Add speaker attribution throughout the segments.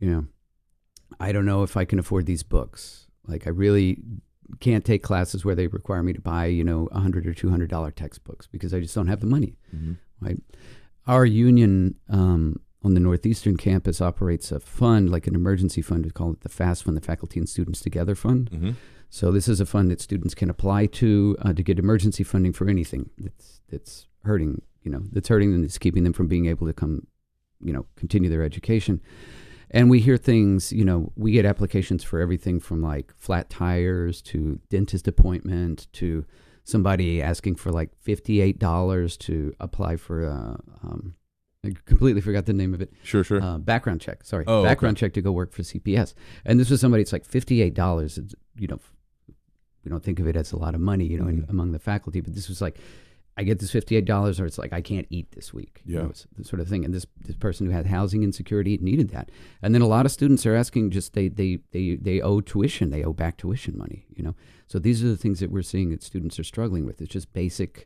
Speaker 1: you know, I don't know if I can afford these books. Like, I really can't take classes where they require me to buy, $100 or $200 textbooks because I just don't have the money, right? Our union on the Northeastern campus operates a fund, like an emergency fund. We call it the FAST Fund, the Faculty and Students Together Fund. So this is a fund that students can apply to get emergency funding for anything that's hurting, that's hurting them, that's keeping them from being able to come, continue their education. And we hear things, we get applications for everything from like flat tires to dentist appointment to somebody asking for like $58 to apply for I completely forgot the name of it.
Speaker 2: Sure.
Speaker 1: Background check. Sorry.
Speaker 2: Oh,
Speaker 1: background check to go work for CPS. And this was somebody, it's like $58. It's, we don't think of it as a lot of money, among the faculty, but this was like, I get this $58 or it's like, I can't eat this week.
Speaker 2: Yeah.
Speaker 1: It's the sort of thing. And this person who had housing insecurity needed that. And then a lot of students are asking just, they owe tuition. They owe back tuition money, So these are the things that we're seeing that students are struggling with. It's just basic,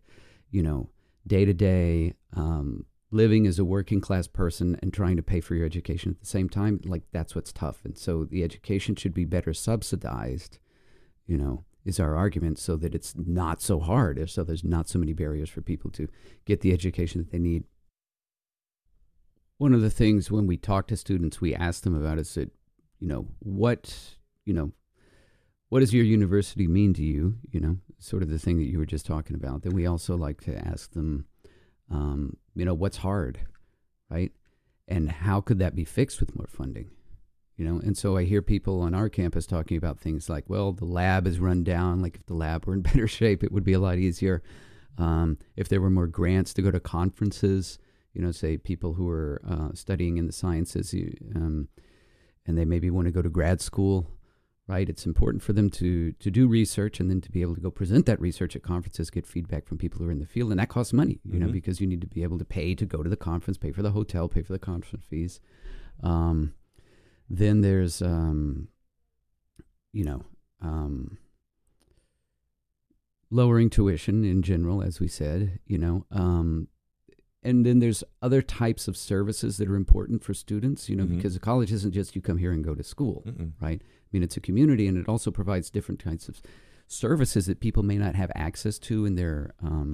Speaker 1: day-to-day living as a working class person and trying to pay for your education at the same time. Like, that's what's tough. And so the education should be better subsidized, is our argument, so that it's not so hard, so there's not so many barriers for people to get the education that they need. One of the things when we talk to students, we ask them about is that, what does your university mean to you? Sort of the thing that you were just talking about. Then we also like to ask them, what's hard, right? And how could that be fixed with more funding? And so I hear people on our campus talking about things like, well, the lab is run down. Like, if the lab were in better shape, it would be a lot easier. If there were more grants to go to conferences, say people who are studying in the sciences and they maybe want to go to grad school, right? It's important for them to do research and then to be able to go present that research at conferences, get feedback from people who are in the field. And that costs money, because you need to be able to pay to go to the conference, pay for the hotel, pay for the conference fees. Then there's, lowering tuition in general, as we said, and then there's other types of services that are important for students, because a college isn't just you come here and go to school, right? I mean, it's a community, and it also provides different kinds of services that people may not have access to in their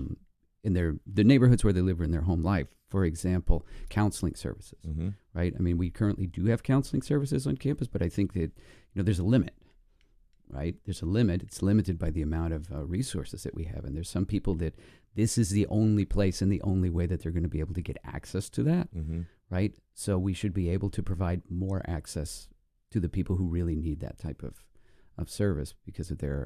Speaker 1: the neighborhoods where they live or in their home life. For example, counseling services, right? I mean, we currently do have counseling services on campus, but I think that, there's a limit, right? There's a limit. It's limited by the amount of resources that we have. And there's some people that this is the only place and the only way that they're going to be able to get access to that, right? So we should be able to provide more access to the people who really need that type of service because of their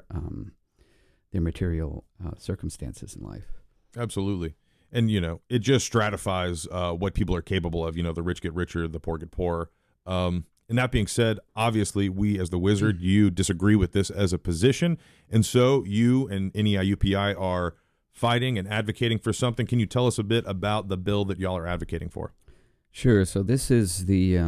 Speaker 1: material circumstances in life.
Speaker 2: Absolutely. And, it just stratifies what people are capable of. The rich get richer, the poor get poorer. And that being said, obviously, we as the Wizard, you disagree with this as a position. And so you and NEI UPI are fighting and advocating for something. Can you tell us a bit about the bill that y'all are advocating for?
Speaker 1: Sure. So this is the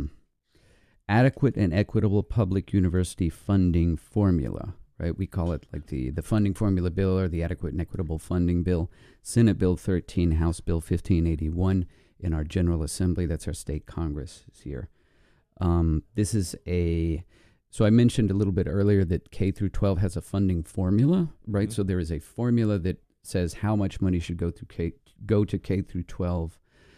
Speaker 1: Adequate and Equitable Public University Funding Formula. Right, we call it like the funding formula bill or the adequate and equitable funding bill. Senate Bill 13, House Bill 1581 in our General Assembly. That's our state Congress here. This is so I mentioned a little bit earlier that K through 12 has a funding formula, right? So there is a formula that says how much money should go to K through 12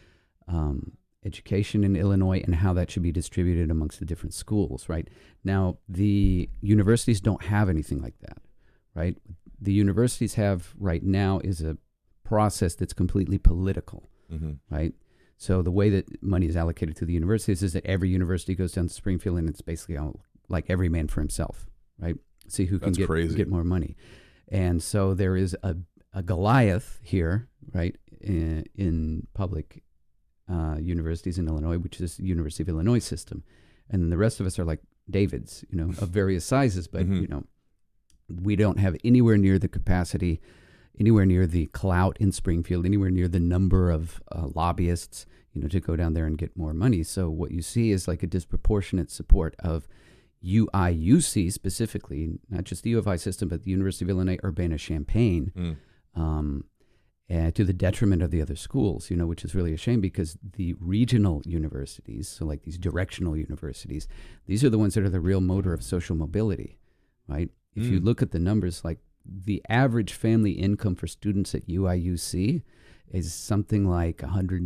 Speaker 1: education in Illinois and how that should be distributed amongst the different schools, right? Now, the universities don't have anything like that, right? The universities have right now is a process that's completely political, right? So the way that money is allocated to the universities is that every university goes down to Springfield and it's basically all like every man for himself, right? See who can get more money. And so there is a Goliath here, right, in public universities in Illinois, which is the University of Illinois system. And then the rest of us are like Davids, of various sizes, but, we don't have anywhere near the capacity, anywhere near the clout in Springfield, anywhere near the number of lobbyists, to go down there and get more money. So what you see is like a disproportionate support of UIUC specifically, not just the U of I system, but the University of Illinois Urbana-Champaign. to the detriment of the other schools, which is really a shame because the regional universities, so like these directional universities, these are the ones that are the real motor of social mobility, right? If you look at the numbers, like the average family income for students at UIUC is something like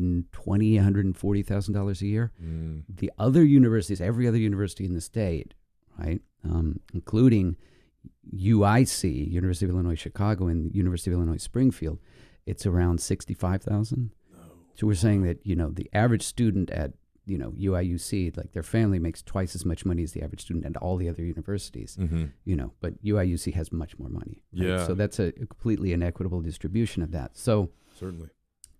Speaker 1: $140,000 a year. The other universities, every other university in the state, right, including UIC, University of Illinois Chicago, and University of Illinois Springfield, it's around 65,000. So we're saying that the average student at UIUC, like their family makes twice as much money as the average student at all the other universities. But UIUC has much more money. Right?
Speaker 2: Yeah.
Speaker 1: So that's a completely inequitable distribution of that. So
Speaker 2: certainly.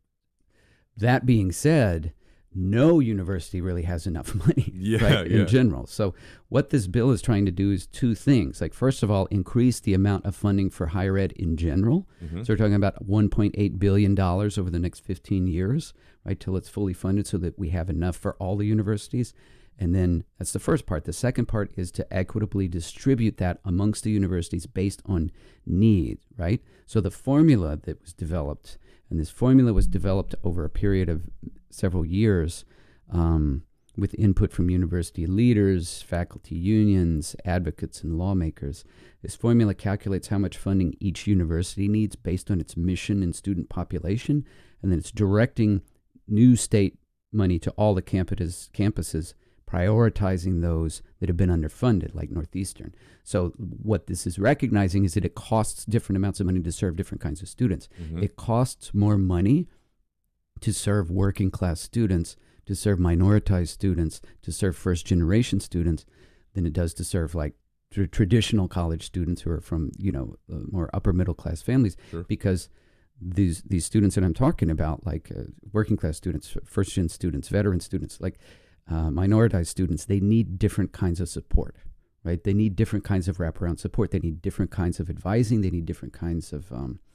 Speaker 1: That being said, no university really has enough money in general. So what this bill is trying to do is two things. Like, first of all, increase the amount of funding for higher ed in general. So we're talking about $1.8 billion over the next 15 years, right, till it's fully funded so that we have enough for all the universities. And then that's the first part. The second part is to equitably distribute that amongst the universities based on need, right? So the formula that was developed, and this formula was developed over a period of several years with input from university leaders, faculty unions, advocates, and lawmakers. This formula calculates how much funding each university needs based on its mission and student population, and then it's directing new state money to all the campuses, prioritizing those that have been underfunded, like Northeastern. So what this is recognizing is that it costs different amounts of money to serve different kinds of students. It costs more money to serve working class students, to serve minoritized students, to serve first generation students than it does to serve like traditional college students who are from, more upper middle class families. Because these students that I'm talking about, like working class students, first gen students, veteran students, like minoritized students, they need different kinds of support, right? They need different kinds of wraparound support. They need different kinds of advising. They need different kinds of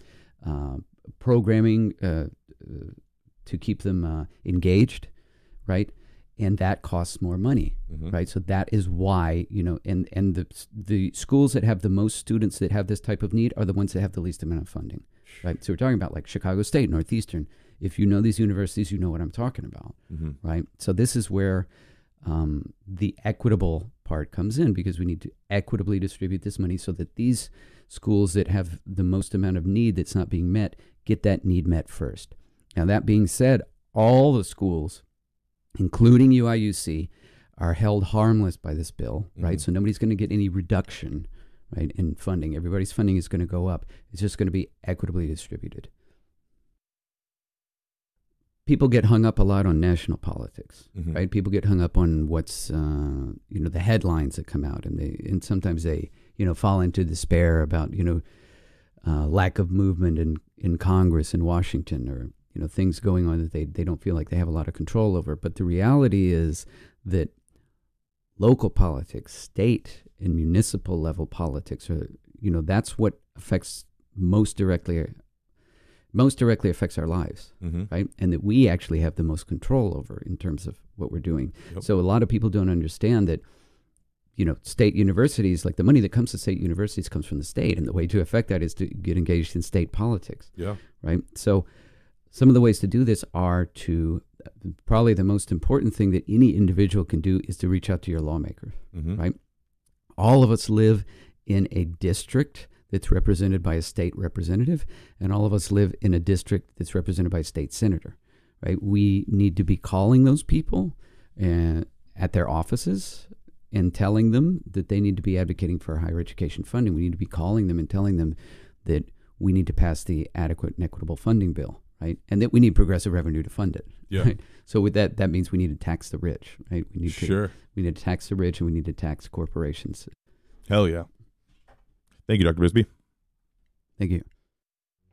Speaker 1: programming to keep them engaged, right? And that costs more money, right? So that is why, and the schools that have the most students that have this type of need are the ones that have the least amount of funding, right? So we're talking about like Chicago State, Northeastern. If you know these universities, you know what I'm talking about, right? So this is where the equitable part comes in, because we need to equitably distribute this money so that these schools that have the most amount of need that's not being met get that need met first. Now, that being said, all the schools, including UIUC, are held harmless by this bill, right? So nobody's going to get any reduction, right, in funding. Everybody's funding is going to go up. It's just going to be equitably distributed. People get hung up a lot on national politics, right? People get hung up on what's, the headlines that come out, and sometimes they, fall into despair about, lack of movement in Congress in Washington, or things going on that they don't feel like they have a lot of control over. But the reality is that local politics, state and municipal level politics are, that's what affects most directly affects our lives, right? And that we actually have the most control over in terms of what we're doing. So a lot of people don't understand that, state universities, like the money that comes to state universities comes from the state. And the way to affect that is to get engaged in state politics. Right? So some of the ways to do this are to, probably the most important thing that any individual can do is to reach out to your lawmaker, right? All of us live in a district that's represented by a state representative, and all of us live in a district that's represented by a state senator, right? We need to be calling those people at their offices and telling them that they need to be advocating for higher education funding. We need to be calling them and telling them that we need to pass the adequate and equitable funding bill, right? And that we need progressive revenue to fund it. Right? So with that means we need to tax the rich, right? We need to tax the rich, and we need to tax corporations.
Speaker 2: Hell yeah. Thank you, Dr. Bisbee.
Speaker 1: Thank you.